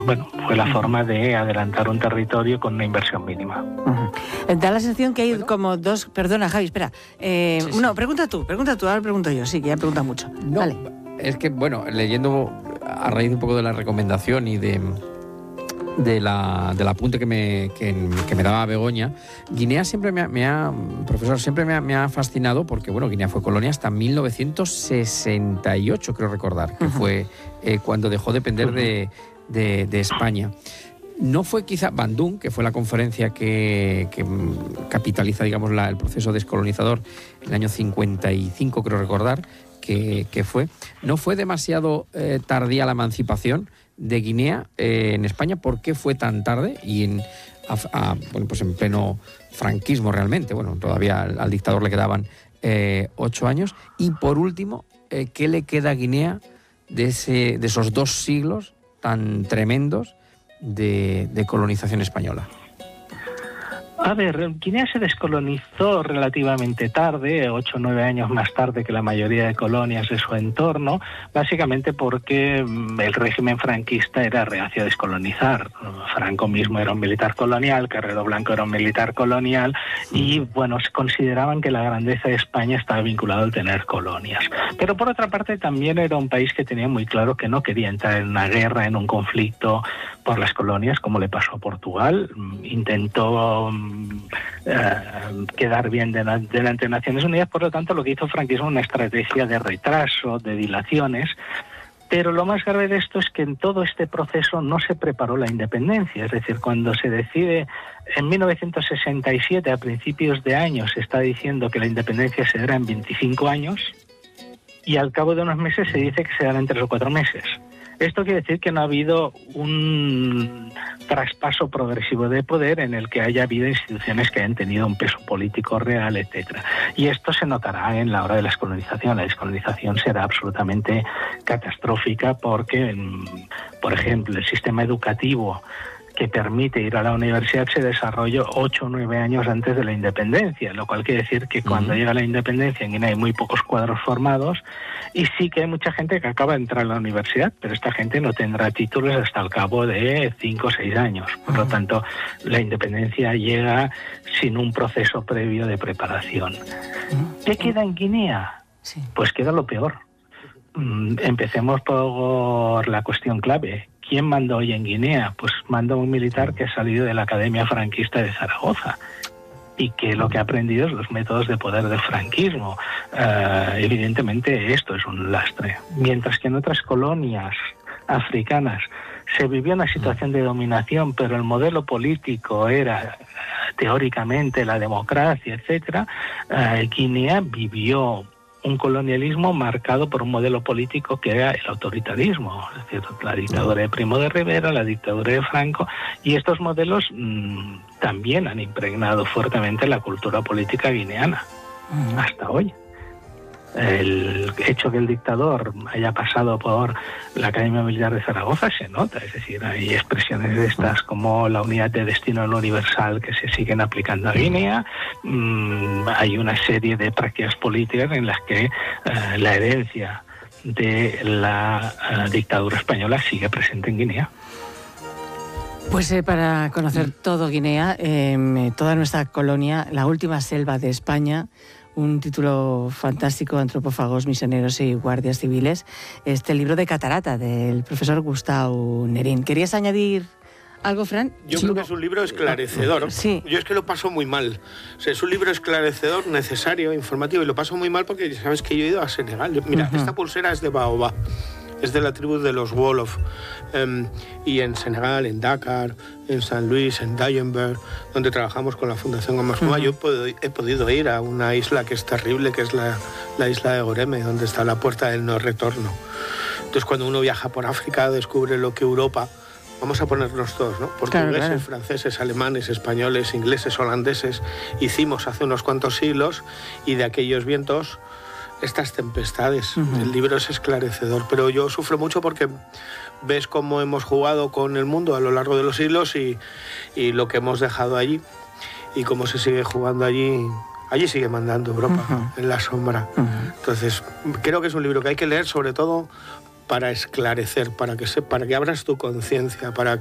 bueno, fue la forma de adelantar un territorio con una inversión mínima. Da la sensación que hay como dos... Perdona, Javi, espera. No, pregunta tú, ahora pregunto yo. Sí, que ya pregunta mucho. No, vale. Es que, bueno, leyendo a raíz un poco de la recomendación y del apunte que me daba Begoña, Guinea siempre profesor, siempre me ha fascinado porque, bueno, Guinea fue colonia hasta 1968, creo recordar, que fue cuando dejó de depender de España. No fue quizá Bandung, que fue la conferencia que capitaliza, digamos, el proceso descolonizador en el año 55, creo recordar, que fue. No fue demasiado tardía la emancipación de Guinea en España. ¿Por qué fue tan tarde? Y bueno, pues en pleno franquismo realmente. Bueno, todavía al dictador le quedaban 8 años. Y por último, ¿qué le queda a Guinea de esos 2 siglos tan tremendos de colonización española? A ver, Guinea se descolonizó relativamente tarde, 8 o 9 años más tarde que la mayoría de colonias de su entorno, básicamente porque el régimen franquista era reacio a descolonizar. Franco mismo era un militar colonial, Carrero Blanco era un militar colonial, y bueno, se consideraban que la grandeza de España estaba vinculada al tener colonias. Pero por otra parte también era un país que tenía muy claro que no quería entrar en una guerra, en un conflicto por las colonias, como le pasó a Portugal. Intentó quedar bien delante de Naciones Unidas, por lo tanto lo que hizo el franquismo una estrategia de retraso, de dilaciones. Pero lo más grave de esto es que en todo este proceso no se preparó la independencia. Es decir, cuando se decide en 1967, a principios de año, se está diciendo que la independencia se dará en 25 años y al cabo de unos meses se dice que se dará en 3 o 4 meses. Esto quiere decir que no ha habido un traspaso progresivo de poder en el que haya habido instituciones que hayan tenido un peso político real, etcétera. Y esto se notará en la hora de la descolonización. La descolonización será absolutamente catastrófica porque, por ejemplo, el sistema educativo que permite ir a la universidad se desarrolló 8 o 9 años antes de la independencia, lo cual quiere decir que cuando llega la independencia en Guinea hay muy pocos cuadros formados y sí que hay mucha gente que acaba de entrar a la universidad, pero esta gente no tendrá títulos hasta el cabo de 5 o 6 años. Por lo tanto, la independencia llega sin un proceso previo de preparación. ¿Qué queda en Guinea? Pues queda lo peor. Empecemos por la cuestión clave. ¿Quién mandó hoy en Guinea? Pues mandó un militar que ha salido de la Academia Franquista de Zaragoza y que lo que ha aprendido es los métodos de poder del franquismo. Evidentemente esto es un lastre. Mientras que en otras colonias africanas se vivió una situación de dominación, pero el modelo político era teóricamente la democracia, etcétera, Guinea vivió un colonialismo marcado por un modelo político que era el autoritarismo, es decir, la dictadura de Primo de Rivera, la dictadura de Franco, y estos modelos también han impregnado fuertemente la cultura política guineana hasta hoy. El hecho que el dictador haya pasado por la Academia Militar de Zaragoza se nota, es decir, hay expresiones de estas como la unidad de destino no universal que se siguen aplicando a Guinea. Hay una serie de prácticas políticas en las que la herencia de la dictadura española sigue presente en Guinea. Pues para conocer todo Guinea, toda nuestra colonia, la última selva de España, un título fantástico, Antropófagos, Misioneros y Guardias Civiles, este libro de Catarata, del profesor Gustau Nerín. ¿Querías añadir algo, Fran? Yo creo que es un libro esclarecedor. Sí. Yo es que lo paso muy mal. O sea, es un libro esclarecedor, necesario, informativo, y lo paso muy mal porque sabes que yo he ido a Senegal. Mira, esta pulsera es de Baobab. Es de la tribu de los Wolof. Y en Senegal, en Dakar, en San Luis, en Dayenberg, donde trabajamos con la Fundación Amasua, yo he podido ir a una isla que es terrible, que es la isla de Goreme, donde está la puerta del no retorno. Entonces, cuando uno viaja por África, descubre lo que Europa... Vamos a ponernos todos, ¿no? Portugueses, claro. Franceses, alemanes, españoles, ingleses, holandeses, hicimos hace unos cuantos siglos, y de aquellos vientos... estas tempestades. El libro es esclarecedor, pero yo sufro mucho porque ves cómo hemos jugado con el mundo a lo largo de los siglos y lo que hemos dejado allí y cómo se sigue jugando allí. Allí sigue mandando Europa, en la sombra. Entonces, creo que es un libro que hay que leer, sobre todo para esclarecer, para que abras tu conciencia, para